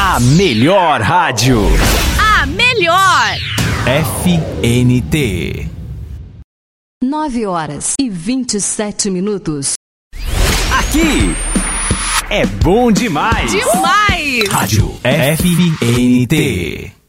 A melhor rádio. A melhor. FNT. 9h27. Aqui é bom demais. Demais. Rádio FNT.